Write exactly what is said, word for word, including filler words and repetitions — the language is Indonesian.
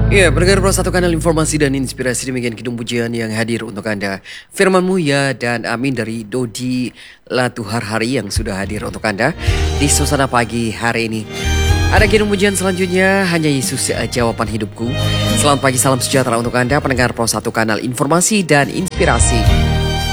Ya, pendengar Pro satu kanal informasi dan inspirasi, demikian kidung pujian yang hadir untuk Anda. Firman Mulia dan Amin dari Dodi Latuhar Hari yang sudah hadir untuk Anda di suasana pagi hari ini. Ada kidung pujian selanjutnya, hanya Yesus jawaban hidupku. Selamat pagi, salam sejahtera untuk Anda pendengar Pro satu kanal informasi dan inspirasi.